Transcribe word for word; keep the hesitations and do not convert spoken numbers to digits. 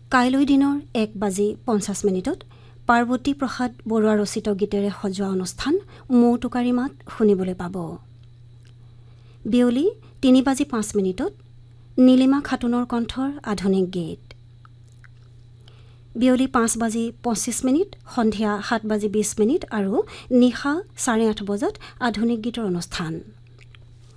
কাইলৈ দিনৰ এক বাজি পঞ্চাছ মিনিটত পাৰ্বতী প্ৰসাদ বৰুৱা ৰচিত গীতেৰে সজোৱা অনুষ্ঠান মৌ টোকাৰী মাত শুনিবলৈ পাব। বিয়লি তিনি বাজি পাঁচ মিনিটত নীলিমা খাতুনৰ কণ্ঠৰ আধুনিক গীত। বিয়লি পাঁচ বাজি পঁচিছ মিনিট, সন্ধিয়া সাত বাজি বিছ মিনিট আৰু নিশা চাৰে আঠ বজাত আধুনিক গীতৰ অনুষ্ঠান।